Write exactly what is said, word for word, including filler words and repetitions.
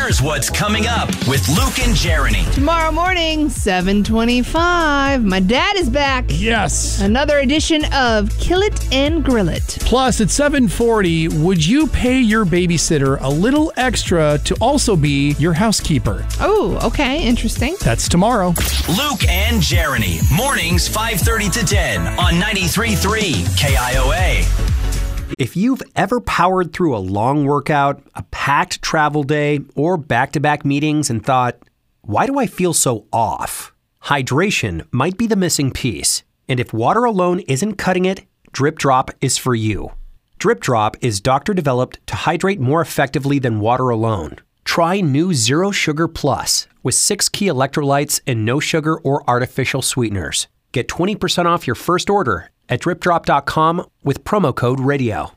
Here's what's coming up with Luke and Jeremy. Tomorrow morning, seven twenty-five. My dad is back. Yes. Another edition of Kill It and Grill It. Plus, at seven forty, would you pay your babysitter a little extra to also be your housekeeper? Oh, okay. Interesting. That's tomorrow. Luke and Jeremy. Mornings five thirty to ten on ninety-three point three K I O A. If you've ever powered through a long workout, a packed travel day, or back-to-back meetings and thought, why do I feel so off? Hydration might be the missing piece. And if water alone isn't cutting it, Drip Drop is for you. Drip Drop is doctor-developed to hydrate more effectively than water alone. Try new Zero Sugar Plus with six key electrolytes and no sugar or artificial sweeteners. Get twenty percent off your first order at drip drop dot com with promo code radio.